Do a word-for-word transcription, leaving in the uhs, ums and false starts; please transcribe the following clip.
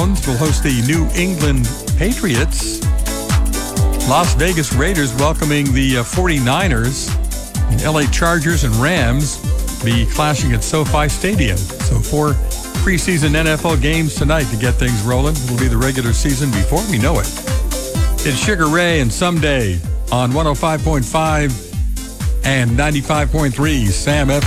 Browns will host the New England Patriots. Las Vegas Raiders welcoming the uh, 49ers. And L A Chargers and Rams be clashing at SoFi Stadium. So four preseason N F L games tonight to get things rolling. It'll be the regular season before we know it. It's Sugar Ray and Someday on one oh five point five and ninety-five point three Sam F.